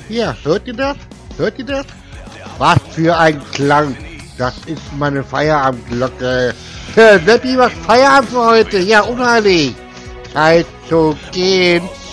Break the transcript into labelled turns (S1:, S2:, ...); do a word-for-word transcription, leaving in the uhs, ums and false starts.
S1: Hier, hört ihr das? Hört ihr das? Was für ein Klang. Das ist meine Feierabendglocke. Seppi macht Feierabend für heute. Ja, unheilig. Zeit zu gehen.